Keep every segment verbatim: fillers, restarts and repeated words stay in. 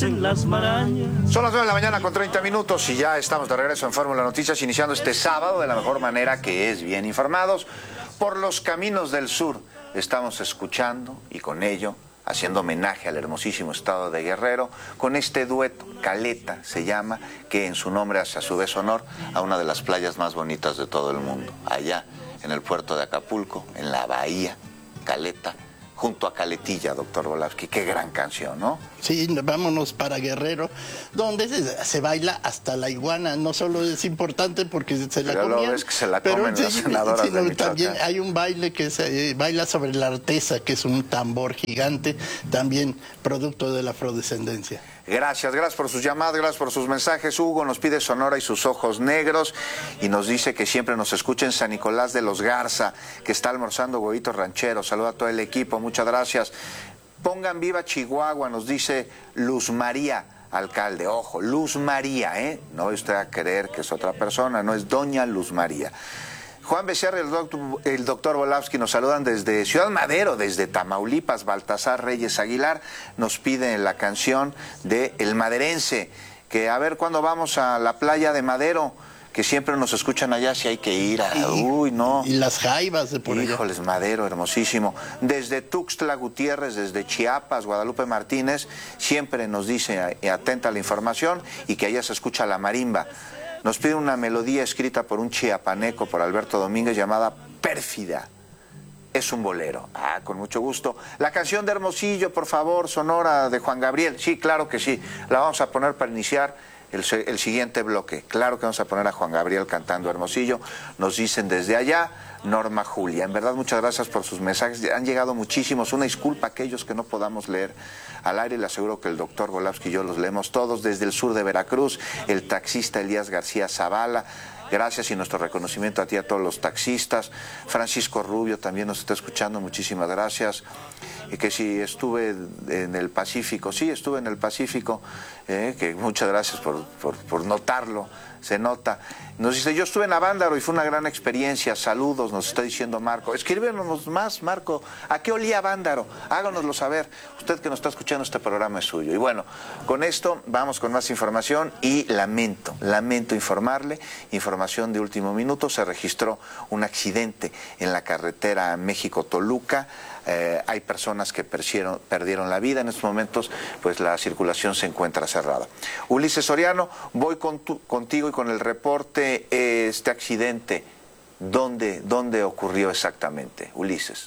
hacen las marañas. Son las nueve de la mañana con treinta minutos y ya estamos de regreso en Fórmula Noticias, iniciando este sábado de la mejor manera, que es bien informados. Por los caminos del sur estamos escuchando y con ello haciendo homenaje al hermosísimo estado de Guerrero con este dueto, Caleta se llama, que en su nombre hace a su vez honor a una de las playas más bonitas de todo el mundo, allá en el puerto de Acapulco, en la bahía, Caleta, junto a Caletilla, doctor Volafsky. Qué gran canción, ¿no? Sí, vámonos para Guerrero, donde se, se baila hasta la iguana. No solo es importante porque se la pero comían, lo ves que se la comen pero las sí, senadoras sino de también hay un baile que se eh, baila sobre la artesa, que es un tambor gigante, también producto de la afrodescendencia. Gracias, gracias por sus llamadas, gracias por sus mensajes. Hugo nos pide Sonora y sus ojos negros y nos dice que siempre nos escucha en San Nicolás de los Garza, que está almorzando huevitos rancheros. Saluda a todo el equipo, muchas gracias. Pongan viva Chihuahua, nos dice Luz María, alcalde. Ojo, Luz María, ¿eh? No vaya usted a creer que es otra persona, no es doña Luz María. Juan Becerra y el doctor, el doctor Volafsky nos saludan desde Ciudad Madero, desde Tamaulipas. Baltasar Reyes Aguilar nos pide la canción de El Maderense, que a ver cuándo vamos a la playa de Madero, que siempre nos escuchan allá, si hay que ir a... Y, uy, no. Y las jaivas de por allá. Híjoles, Madero, hermosísimo. Desde Tuxtla Gutiérrez, desde Chiapas, Guadalupe Martínez, siempre nos dice, atenta a la información, y que allá se escucha la marimba. Nos pide una melodía escrita por un chiapaneco, por Alberto Domínguez, llamada Pérfida. Es un bolero. Ah, con mucho gusto. La canción de Hermosillo, por favor, Sonora, de Juan Gabriel. Sí, claro que sí. La vamos a poner para iniciar el, el siguiente bloque. Claro que vamos a poner a Juan Gabriel cantando Hermosillo. Nos dicen desde allá, Norma Julia. En verdad, muchas gracias por sus mensajes. Han llegado muchísimos. Una disculpa a aquellos que no podamos leer al aire. Le aseguro que el doctor Volafsky y yo los leemos todos. Desde el sur de Veracruz, el taxista Elías García Zavala. Gracias y nuestro reconocimiento a ti, a todos los taxistas. Francisco Rubio también nos está escuchando, muchísimas gracias. Y que si estuve en el Pacífico, sí, estuve en el Pacífico, eh, que muchas gracias por, por, por notarlo, se nota. Nos dice, yo estuve en Avándaro y fue una gran experiencia, saludos, nos está diciendo Marco. Escríbenos más, Marco, ¿a qué olía Avándaro? Háganoslo saber, usted que nos está escuchando, este programa es suyo. Y bueno, con esto vamos con más información y lamento, lamento informarle, información de último minuto, se registró un accidente en la carretera México-Toluca. Eh, hay personas que perdieron, perdieron la vida. En estos momentos pues la circulación se encuentra cerrada. Ulises Soriano, voy con tu, contigo y con el reporte. Eh, este accidente, ¿dónde, dónde ocurrió exactamente, Ulises?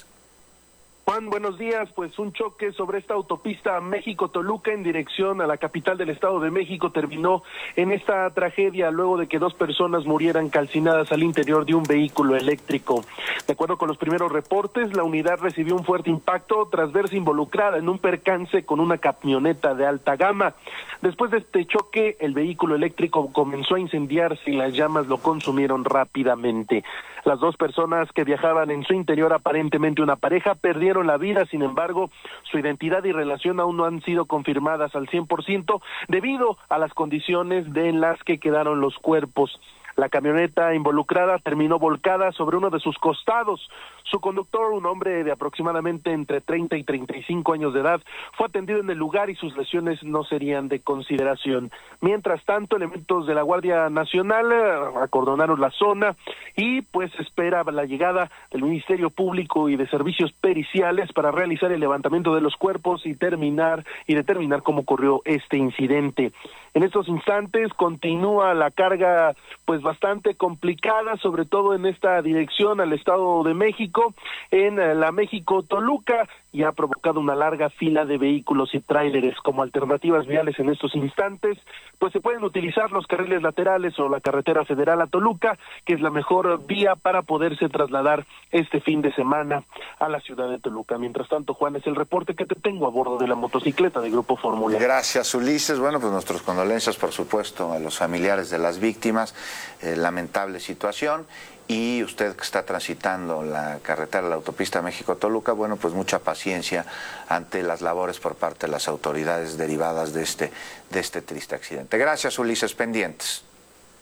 Juan, buenos días. Pues un choque sobre esta autopista México-Toluca en dirección a la capital del Estado de México terminó en esta tragedia luego de que dos personas murieran calcinadas al interior de un vehículo eléctrico. De acuerdo con los primeros reportes, la unidad recibió un fuerte impacto tras verse involucrada en un percance con una camioneta de alta gama. Después de este choque, el vehículo eléctrico comenzó a incendiarse y las llamas lo consumieron rápidamente. Las dos personas que viajaban en su interior, aparentemente una pareja, perdieron la vida. Sin embargo, su identidad y relación aún no han sido confirmadas al cien por ciento debido a las condiciones de en las que quedaron los cuerpos. La camioneta involucrada terminó volcada sobre uno de sus costados. Su conductor, un hombre de aproximadamente entre treinta y treinta y cinco años de edad, fue atendido en el lugar y sus lesiones no serían de consideración. Mientras tanto, elementos de la Guardia Nacional acordonaron la zona y pues espera la llegada del Ministerio Público y de Servicios Periciales para realizar el levantamiento de los cuerpos y terminar y determinar cómo ocurrió este incidente. En estos instantes continúa la carga pues bastante complicada, sobre todo en esta dirección al Estado de México, en la México-Toluca, y ha provocado una larga fila de vehículos y tráileres. Como alternativas viales en estos instantes, pues se pueden utilizar los carriles laterales o la carretera federal a Toluca, que es la mejor vía para poderse trasladar este fin de semana a la ciudad de Toluca. Mientras tanto, Juan, es el reporte que te tengo a bordo de la motocicleta de Grupo Fórmula. Gracias, Ulises. Bueno, pues nuestros condolencias, por supuesto, a los familiares de las víctimas. Eh, lamentable situación. Y usted que está transitando la carretera, la autopista México-Toluca, bueno, pues mucha paciencia ante las labores por parte de las autoridades derivadas de este, de este triste accidente. Gracias, Ulises, pendientes.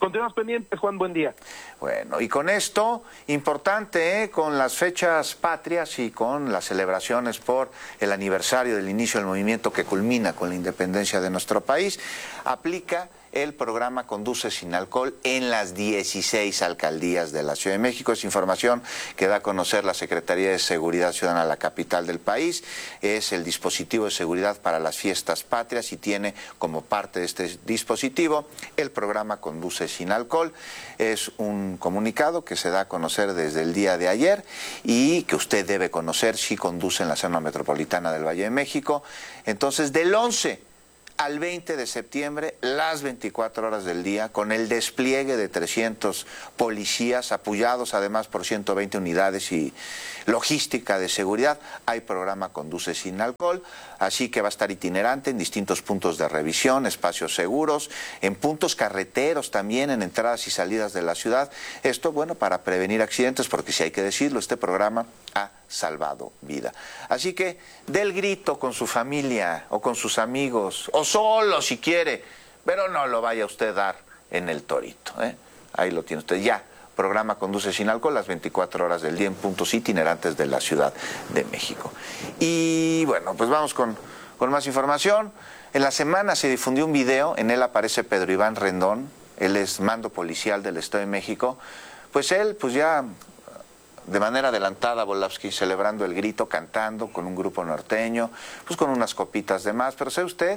Continuamos pendientes, Juan, buen día. Bueno, y con esto, importante, ¿eh? Con las fechas patrias y con las celebraciones por el aniversario del inicio del movimiento que culmina con la independencia de nuestro país, aplica el programa Conduce Sin Alcohol en las dieciséis alcaldías de la Ciudad de México. Es información que da a conocer la Secretaría de Seguridad Ciudadana de la capital del país. Es el dispositivo de seguridad para las fiestas patrias y tiene como parte de este dispositivo el programa Conduce Sin Alcohol. Es un comunicado que se da a conocer desde el día de ayer y que usted debe conocer si conduce en la zona metropolitana del Valle de México. Entonces, del once al veinte de septiembre, las veinticuatro horas del día, con el despliegue de trescientos policías, apoyados además por ciento veinte unidades y logística de seguridad, hay programa Conduce Sin Alcohol, así que va a estar itinerante en distintos puntos de revisión, espacios seguros, en puntos carreteros también, en entradas y salidas de la ciudad. Esto, bueno, para prevenir accidentes, porque si hay que decirlo, este programa ha salvado vida. Así que dé el grito con su familia o con sus amigos, o solo si quiere, pero no lo vaya usted a dar en el torito, ¿eh? Ahí lo tiene usted ya. Programa Conduce Sin Alcohol las veinticuatro horas del día en puntos itinerantes de la Ciudad de México. Y bueno, pues vamos con, con más información. En la semana se difundió un video, en él aparece Pedro Iván Rendón, él es mando policial del Estado de México. Pues él, pues ya de manera adelantada, Volavsky, celebrando el grito, cantando con un grupo norteño, pues con unas copitas de más, pero ¿sabe usted?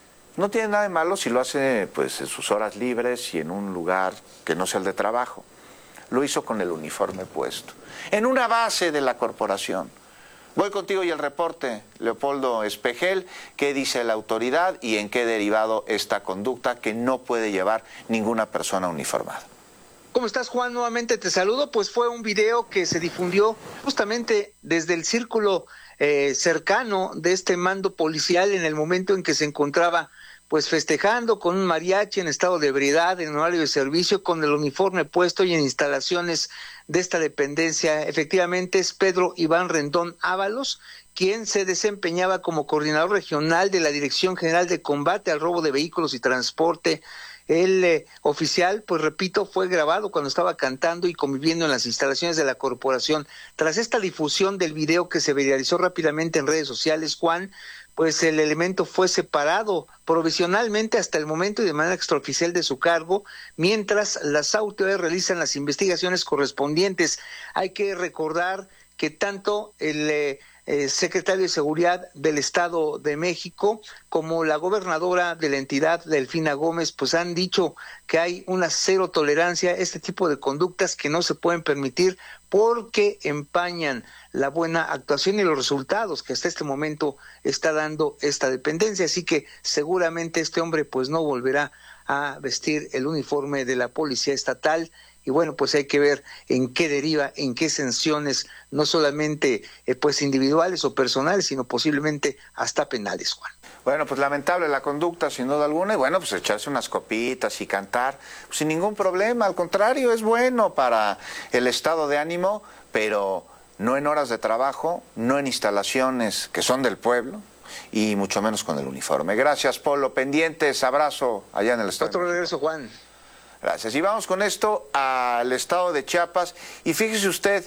No tiene nada de malo si lo hace pues en sus horas libres y en un lugar que no sea el de trabajo. Lo hizo con el uniforme puesto, en una base de la corporación. Voy contigo y el reporte, Leopoldo Espejel, qué dice la autoridad y en qué derivado esta conducta que no puede llevar ninguna persona uniformada. ¿Cómo estás, Juan? Nuevamente te saludo. Pues fue un video que se difundió justamente desde el círculo eh, cercano de este mando policial en el momento en que se encontraba pues festejando con un mariachi en estado de ebriedad, en horario de servicio, con el uniforme puesto y en instalaciones de esta dependencia. Efectivamente es Pedro Iván Rendón Ábalos, quien se desempeñaba como coordinador regional de la Dirección General de Combate al Robo de Vehículos y Transporte. El eh, oficial, pues repito, fue grabado cuando estaba cantando y conviviendo en las instalaciones de la corporación. Tras esta difusión del video que se viralizó rápidamente en redes sociales, Juan, pues el elemento fue separado provisionalmente hasta el momento y de manera extraoficial de su cargo, mientras las autoridades realizan las investigaciones correspondientes. Hay que recordar que tanto el eh, eh, secretario de Seguridad del Estado de México como la gobernadora de la entidad, Delfina Gómez, pues han dicho que hay una cero tolerancia a este tipo de conductas que no se pueden permitir porque empañan la buena actuación y los resultados que hasta este momento está dando esta dependencia. Así que seguramente este hombre pues no volverá a vestir el uniforme de la policía estatal. Y bueno, pues hay que ver en qué deriva, en qué sanciones, no solamente eh, pues individuales o personales, sino posiblemente hasta penales, Juan. Bueno, pues lamentable la conducta, sin duda alguna, y bueno, pues echarse unas copitas y cantar, pues sin ningún problema, al contrario, es bueno para el estado de ánimo, pero no en horas de trabajo, no en instalaciones que son del pueblo, y mucho menos con el uniforme. Gracias, Polo, pendientes, abrazo allá en el estado. Otro regreso, Juan. Gracias. Y vamos con esto al estado de Chiapas, y fíjese usted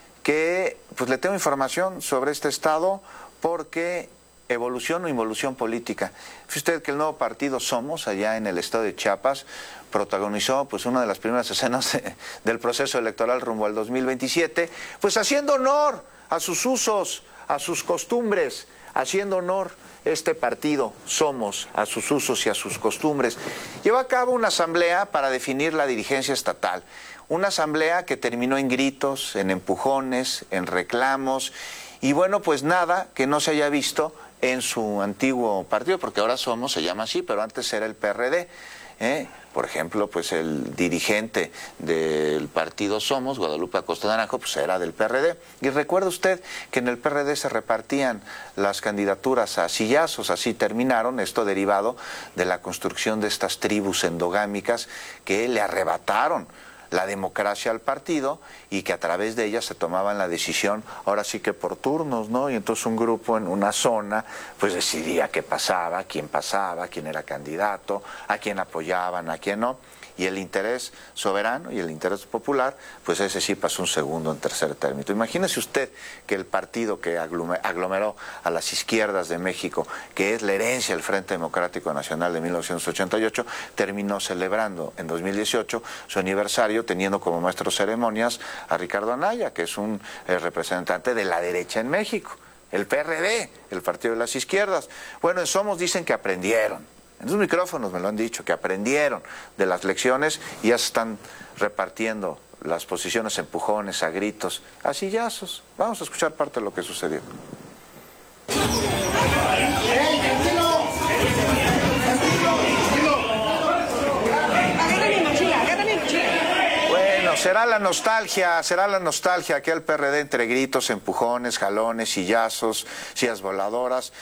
que pues le tengo información sobre este estado porque evolución o involución política. Fíjese usted que el nuevo partido Somos, allá en el estado de Chiapas, protagonizó pues una de las primeras escenas de, del proceso electoral rumbo al dos mil veintisiete, pues haciendo honor a sus usos, a sus costumbres, haciendo honor este partido Somos a sus usos y a sus costumbres. Llevó a cabo una asamblea para definir la dirigencia estatal, una asamblea que terminó en gritos, en empujones, en reclamos, y bueno, pues nada que no se haya visto en su antiguo partido, porque ahora Somos se llama así, pero antes era el P R D. ¿Eh? Por ejemplo, pues el dirigente del partido Somos, Guadalupe Acosta Naranjo, pues era del P R D. Y recuerda usted que en el P R D se repartían las candidaturas a sillazos, así terminaron, esto derivado de la construcción de estas tribus endogámicas que le arrebataron la democracia al partido y que a través de ella se tomaban la decisión, ahora sí que por turnos, ¿no? Y entonces un grupo en una zona pues decidía qué pasaba, quién pasaba, quién era candidato, a quién apoyaban, a quién no. Y el interés soberano y el interés popular, pues ese sí pasó un segundo en tercer término. Imagínese usted que el partido que aglomeró a las izquierdas de México, que es la herencia del Frente Democrático Nacional de mil novecientos ochenta y ocho, terminó celebrando en dos mil dieciocho su aniversario teniendo como maestro de ceremonias a Ricardo Anaya, que es un eh, representante de la derecha en México, el P R D, el Partido de las Izquierdas. Bueno, en Somos dicen que aprendieron. En sus micrófonos me lo han dicho, que aprendieron de las lecciones y ya se están repartiendo las posiciones, empujones, a gritos, a sillazos. Vamos a escuchar parte de lo que sucedió. Bueno, será la nostalgia, será la nostalgia que el P R D entre gritos, empujones, jalones, sillazos, sillas voladoras.